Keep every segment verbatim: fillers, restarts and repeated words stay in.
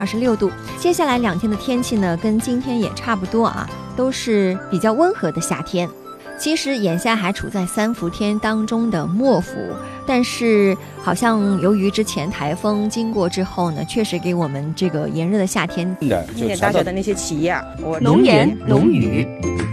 二十六度。接下来两天的天气呢，跟今天也差不多啊，都是比较温和的夏天。其实眼下还处在三伏天当中的末伏，但是好像由于之前台风经过之后呢，确实给我们这个炎热的夏天， 今年大学的那些企业啊，我浓言浓语。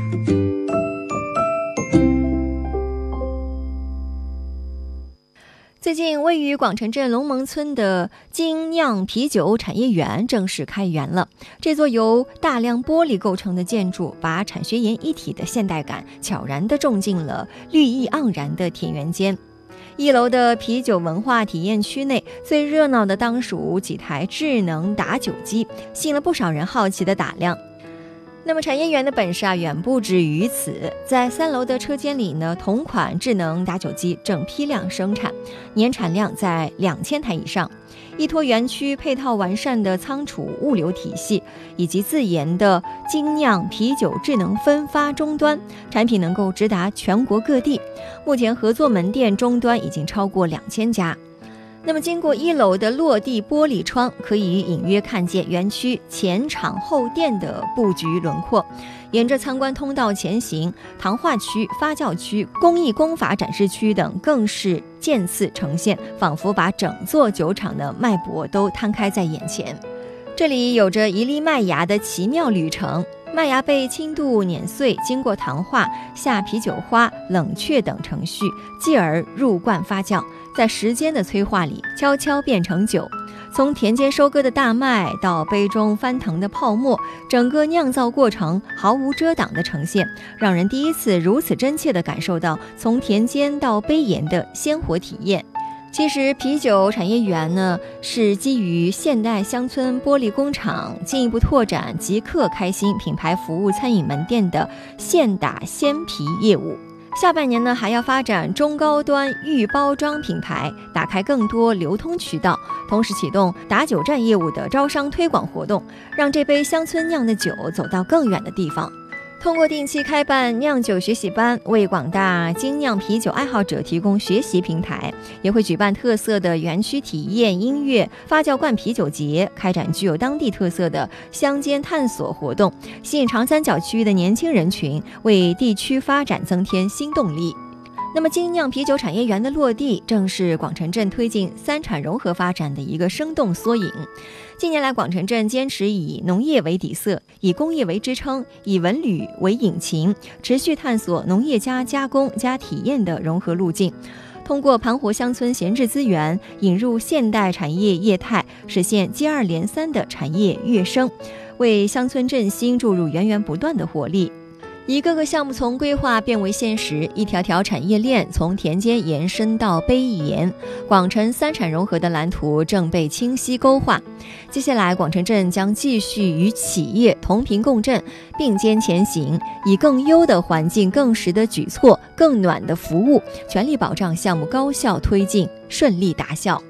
最近位于广城镇龙门村的精酿啤酒产业园正式开园了。这座由大量玻璃构成的建筑，把产学研一体的现代感悄然地种进了绿意盎然的田园间。一楼的啤酒文化体验区内，最热闹的当属几台智能打酒机，吸引了不少人好奇的打量。那么产业园的本事啊，远不止于此。在三楼的车间里呢，同款智能打酒机正批量生产，年产量在两千台以上。依托园区配套完善的仓储物流体系，以及自研的精酿啤酒智能分发终端，产品能够直达全国各地。目前合作门店终端已经超过两千家。那么经过一楼的落地玻璃窗，可以隐约看见园区前厂后店的布局轮廓。沿着参观通道前行，糖化区、发酵区、工艺工法展示区等更是渐次呈现，仿佛把整座酒厂的脉搏都摊开在眼前。这里有着一粒麦芽的奇妙旅程，麦芽被轻度碾碎，经过糖化、下啤酒花、冷却等程序，继而入罐发酵，在时间的催化里悄悄变成酒。从田间收割的大麦到杯中翻腾的泡沫，整个酿造过程毫无遮挡的呈现，让人第一次如此真切地感受到从田间到杯沿的鲜活体验。其实啤酒产业园呢，是基于现代乡村玻璃工厂进一步拓展即刻开心品牌服务餐饮门店的现打鲜啤业务。下半年呢，还要发展中高端预包装品牌，打开更多流通渠道，同时启动打酒站业务的招商推广活动，让这杯乡村酿的酒走到更远的地方。通过定期开办酿酒学习班，为广大精酿啤酒爱好者提供学习平台，也会举办特色的园区体验音乐、发酵罐啤酒节，开展具有当地特色的乡间探索活动，吸引长三角区域的年轻人群，为地区发展增添新动力。那么精酿啤酒产业园的落地，正是广城镇推进三产融合发展的一个生动缩影。近年来，广城镇坚持以农业为底色，以工业为支撑，以文旅为引擎，持续探索农业加加工加体验的融合路径。通过盘活乡村闲置资源，引入现代产业业态，实现接二连三的产业跃升，为乡村振兴注入源源不断的活力。一个个项目从规划变为现实，一条条产业链从田间延伸到杯沿，广城三产融合的蓝图正被清晰勾画。接下来，广城镇将继续与企业同频共振，并肩前行，以更优的环境、更实的举措、更暖的服务，全力保障项目高效推进，顺利达效。